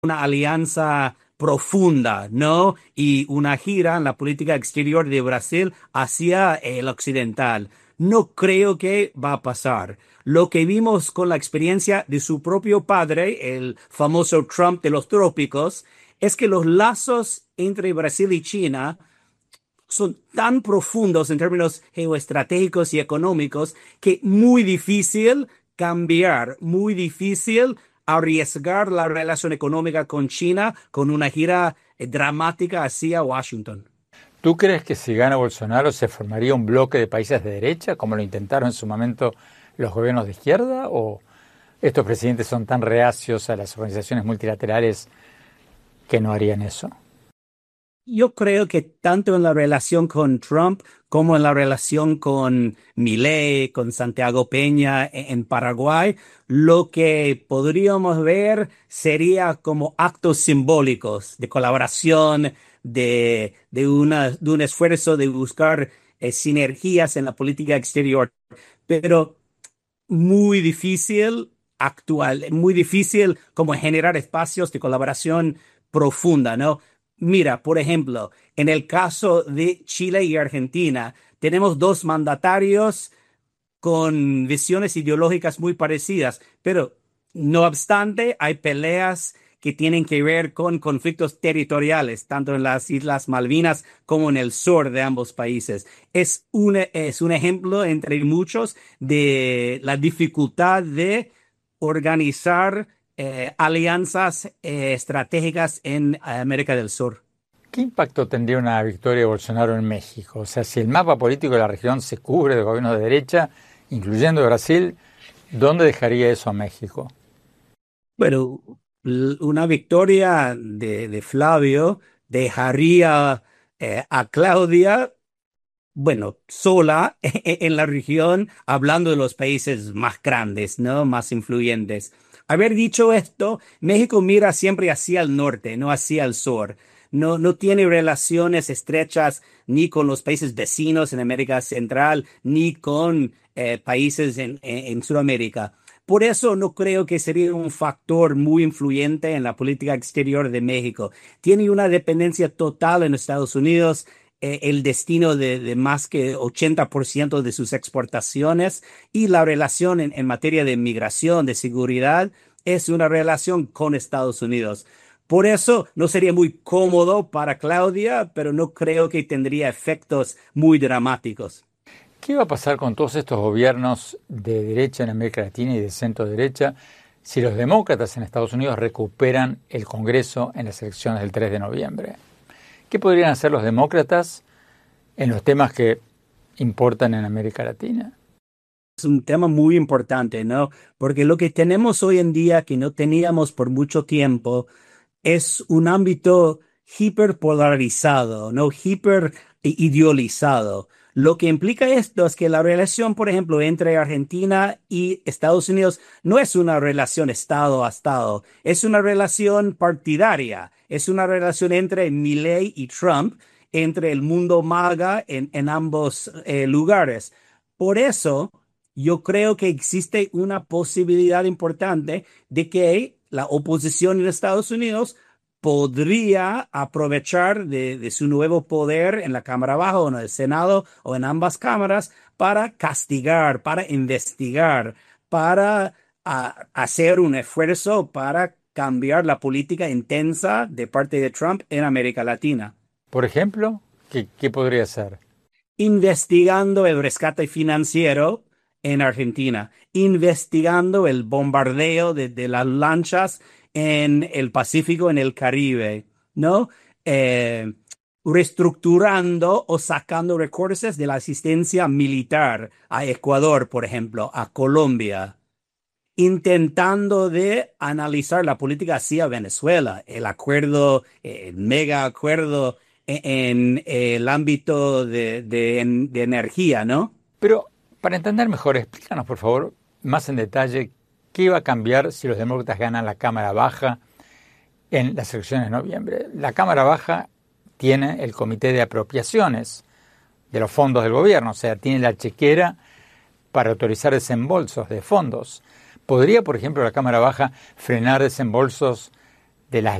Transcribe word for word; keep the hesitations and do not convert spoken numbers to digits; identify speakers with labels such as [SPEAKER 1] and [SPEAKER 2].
[SPEAKER 1] una alianza profunda, ¿no? Y una gira en la política exterior de Brasil hacia el occidental. No creo que va a pasar. Lo que vimos con la experiencia de su propio padre, el famoso Trump de los trópicos, es que los lazos entre Brasil y China son tan profundos en términos geoestratégicos y económicos que muy difícil cambiar, muy difícil arriesgar la relación económica con China con una gira eh, dramática hacia Washington.
[SPEAKER 2] ¿Tú crees que si gana Bolsonaro se formaría un bloque de países de derecha, como lo intentaron en su momento los gobiernos de izquierda? ¿O estos presidentes son tan reacios a las organizaciones multilaterales que no harían eso?
[SPEAKER 1] Yo creo que tanto en la relación con Trump como en la relación con Milei, con Santiago Peña e- en Paraguay, lo que podríamos ver sería como actos simbólicos de colaboración, de, de, una, de un esfuerzo de buscar eh, sinergias en la política exterior, pero muy difícil actual, muy difícil como generar espacios de colaboración profunda, ¿no? Mira, por ejemplo, en el caso de Chile y Argentina, tenemos dos mandatarios con visiones ideológicas muy parecidas, pero no obstante, hay peleas que tienen que ver con conflictos territoriales, tanto en las Islas Malvinas como en el sur de ambos países. Es un, es un ejemplo entre muchos de la dificultad de organizar eh, alianzas eh, estratégicas en América del Sur.
[SPEAKER 2] ¿Qué impacto tendría una victoria de Bolsonaro en México? O sea, si el mapa político de la región se cubre de gobiernos de derecha, incluyendo Brasil, ¿dónde dejaría eso a México?
[SPEAKER 1] Bueno, l- una victoria de, de Flavio dejaría eh, a Claudia, bueno, sola en la región, hablando de los países más grandes, ¿no? Más influyentes. Haber dicho esto, México mira siempre hacia el norte, no hacia el sur. No, no tiene relaciones estrechas ni con los países vecinos en América Central, ni con eh, países en, en, en Sudamérica. Por eso no creo que sería un factor muy influyente en la política exterior de México. Tiene una dependencia total en Estados Unidos, eh, el destino de, de más que ochenta por ciento de sus exportaciones y la relación en, en materia de migración, de seguridad, es una relación con Estados Unidos. Por eso no sería muy cómodo para Claudia, pero no creo que tendría efectos muy dramáticos.
[SPEAKER 2] ¿Qué va a pasar con todos estos gobiernos de derecha en América Latina y de centro derecha si los demócratas en Estados Unidos recuperan el Congreso en las elecciones del tres de noviembre? ¿Qué podrían hacer los demócratas en los temas que importan en América Latina?
[SPEAKER 1] Es un tema muy importante, ¿no? Porque lo que tenemos hoy en día que no teníamos por mucho tiempo es un ámbito hiperpolarizado, ¿no? Hiper idealizado. Lo que implica esto es que la relación, por ejemplo, entre Argentina y Estados Unidos no es una relación Estado a Estado, es una relación partidaria, es una relación entre Milei y Trump, entre el mundo MAGA en, en ambos eh, lugares. Por eso, yo creo que existe una posibilidad importante de que la oposición en Estados Unidos podría aprovechar de, de su nuevo poder en la Cámara Baja o en el Senado o en ambas cámaras para castigar, para investigar, para a, hacer un esfuerzo para cambiar la política intensa de parte de Trump en América Latina.
[SPEAKER 2] Por ejemplo, ¿qué, qué podría ser?
[SPEAKER 1] Investigando el rescate financiero en Argentina, investigando el bombardeo de, de las lanchas en el Pacífico, en el Caribe, ¿no? Eh, reestructurando o sacando recursos de la asistencia militar a Ecuador, por ejemplo, a Colombia, intentando de analizar la política hacia Venezuela, el acuerdo, el mega acuerdo en, en el ámbito de, de, de energía, ¿no?
[SPEAKER 2] Pero para entender mejor, explícanos por favor más en detalle qué va a cambiar si los demócratas ganan la Cámara Baja en las elecciones de noviembre. La Cámara Baja tiene el Comité de Apropiaciones de los fondos del gobierno, o sea, tiene la chequera para autorizar desembolsos de fondos. ¿Podría, por ejemplo, la Cámara Baja frenar desembolsos de las